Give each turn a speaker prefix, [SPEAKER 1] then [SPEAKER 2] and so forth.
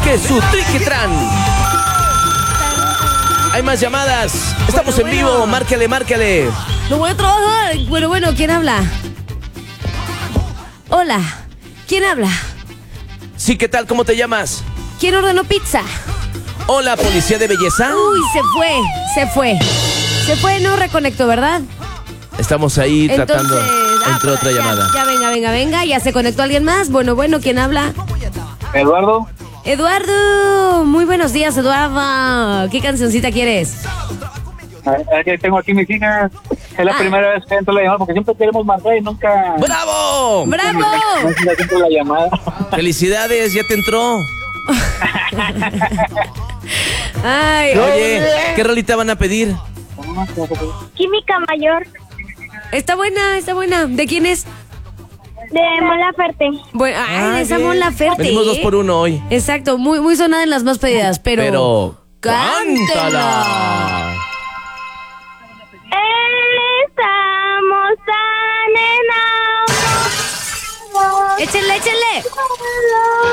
[SPEAKER 1] saque su Triquitran. Hay más llamadas. Estamos en vivo. Márcale, márcale.
[SPEAKER 2] No voy a trabajar. Bueno, ¿quién habla? Hola, ¿quién habla?
[SPEAKER 1] Sí, ¿qué tal? ¿Cómo te llamas?
[SPEAKER 2] ¿Quién ordenó pizza?
[SPEAKER 1] Hola, policía de belleza.
[SPEAKER 2] Uy, se fue, no reconectó, ¿verdad?
[SPEAKER 1] Estamos ahí tratando. Entró
[SPEAKER 2] pues,
[SPEAKER 1] otra llamada.
[SPEAKER 2] Ya, venga, ya se conectó alguien más. Bueno, ¿quién habla? Eduardo, muy buenos días, Eduardo. ¿Qué cancioncita quieres?
[SPEAKER 3] Tengo aquí mis hijas. Es la primera vez que entro la llamada porque siempre queremos marcar y nunca.
[SPEAKER 1] ¡Bravo!
[SPEAKER 2] ¡Bravo!
[SPEAKER 3] Nunca entro la llamada.
[SPEAKER 1] Felicidades, ya te entró.
[SPEAKER 2] Ay,
[SPEAKER 1] Oye, ¿qué rolita van a pedir?
[SPEAKER 4] Química Mayor,
[SPEAKER 2] está buena. ¿De quién es?
[SPEAKER 4] de Mon Laferte.
[SPEAKER 2] Bueno, de esa Mon Laferte.
[SPEAKER 1] Venimos 2 por 1 hoy.
[SPEAKER 2] Exacto, muy sonada en las más pedidas, pero
[SPEAKER 1] ¡cántala!
[SPEAKER 4] Estamos tan enamorados.
[SPEAKER 2] Échenle.